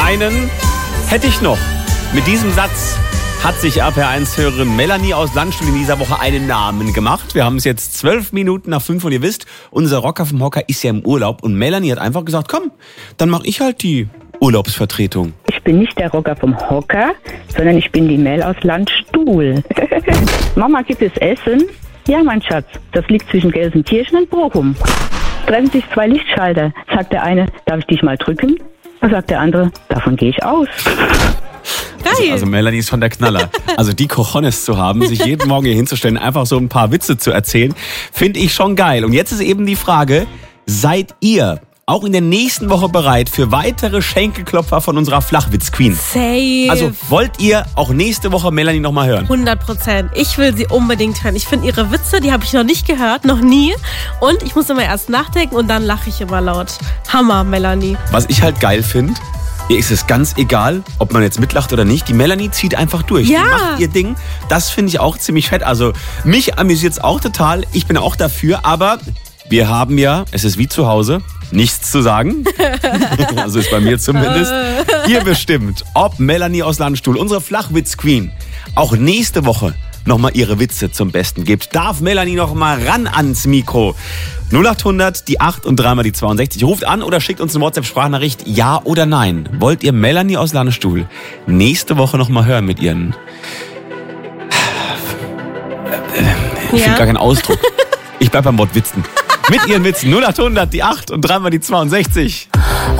Einen hätte ich noch. Mit diesem Satz hat sich RPR1-Hörerin Melanie aus Landstuhl in dieser Woche einen Namen gemacht. Wir haben es jetzt 12 Minuten nach 5 und ihr wisst, unser Rocker vom Hocker ist ja im Urlaub und Melanie hat einfach gesagt, komm, dann mache ich halt die Urlaubsvertretung. Ich bin nicht der Rocker vom Hocker, sondern ich bin die Mel aus Landstuhl. Mama, gibt es Essen? Ja, mein Schatz, das liegt zwischen Gelsenkirchen und Bochum. Treffen sich 2 Lichtschalter. Sagt der eine, darf ich dich mal drücken? Dann sagt der andere, davon gehe ich aus. Also Melanie ist von der Knaller. Also die Cojones zu haben, sich jeden Morgen hier hinzustellen, einfach so ein paar Witze zu erzählen, finde ich schon geil. Und jetzt ist eben die Frage, seid ihr auch in der nächsten Woche bereit für weitere Schenkelklopfer von unserer Flachwitz-Queen? Safe. Also wollt ihr auch nächste Woche Melanie nochmal hören? 100%. Ich will sie unbedingt hören. Ich finde ihre Witze, die habe ich noch nicht gehört, noch nie. Und ich muss immer erst nachdenken und dann lache ich immer laut. Hammer, Melanie. Was ich halt geil finde, ihr ist es ganz egal, ob man jetzt mitlacht oder nicht. Die Melanie zieht einfach durch. Ja. Die macht ihr Ding. Das finde ich auch ziemlich fett. Also mich amüsiert es auch total. Ich bin auch dafür. Aber wir haben ja, es ist wie zu Hause, nichts zu sagen. Also ist bei mir zumindest. Ihr bestimmt, ob Melanie aus Landstuhl, unsere Flachwitz-Queen, auch nächste Woche nochmal ihre Witze zum Besten gibt. Darf Melanie nochmal ran ans Mikro? 0800, die 8 und 3 mal die 62. Ruft an oder schickt uns eine WhatsApp-Sprachnachricht. Ja oder nein? Wollt ihr Melanie aus Landstuhl nächste Woche nochmal hören mit ihren... Ich finde gar keinen Ausdruck. Ich bleib beim Wort Witzen. Mit ihren Witzen. 0800, die 8 und 3 mal die 62.